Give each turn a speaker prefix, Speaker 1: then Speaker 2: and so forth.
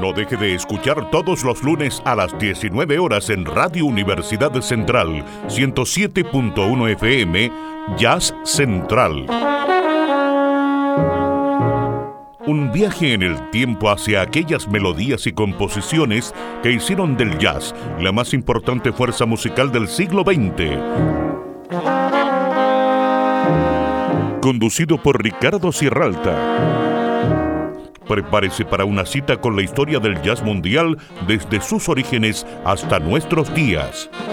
Speaker 1: No deje de escuchar todos los lunes a las 19 horas en Radio Universidad Central, 107.1 FM, Jazz Central. Un viaje en el tiempo hacia aquellas melodías y composiciones que hicieron del jazz la más importante fuerza musical del siglo XX. Conducido por Ricardo Sierralta. Prepárese para una cita con la historia del jazz mundial desde sus orígenes hasta nuestros días.